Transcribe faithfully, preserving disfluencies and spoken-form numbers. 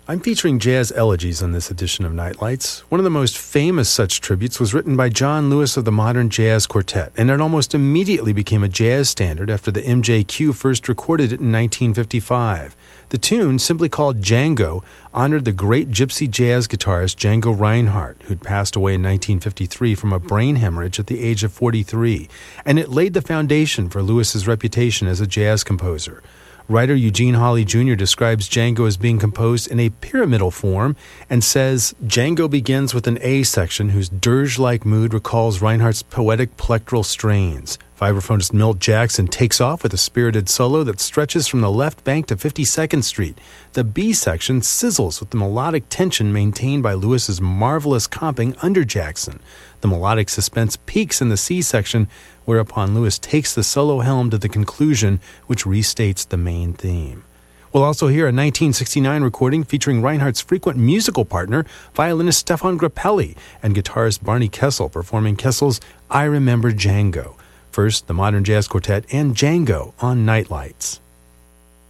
I'm featuring jazz elegies on this edition of Nightlights. One of the most famous such tributes was written by John Lewis of the Modern Jazz Quartet, and it almost immediately became a jazz standard after the M J Q first recorded it in nineteen fifty-five. The tune, simply called Django, honored the great gypsy jazz guitarist Django Reinhardt, who'd passed away in nineteen fifty-three from a brain hemorrhage at the age of forty-three, and it laid the foundation for Lewis's reputation as a jazz composer. Writer Eugene Hawley Junior describes Django as being composed in a pyramidal form and says, Django begins with an A section whose dirge-like mood recalls Reinhardt's poetic plectral strains. Vibraphonist Milt Jackson takes off with a spirited solo that stretches from the left bank to fifty-second Street. The B section sizzles with the melodic tension maintained by Lewis's marvelous comping under Jackson. The melodic suspense peaks in the C section, whereupon Lewis takes the solo helm to the conclusion, which restates the main theme. We'll also hear a nineteen sixty-nine recording featuring Reinhardt's frequent musical partner, violinist Stefan Grappelli, and guitarist Barney Kessel performing Kessel's I Remember Django. First, the Modern Jazz Quartet and Django on Nightlights.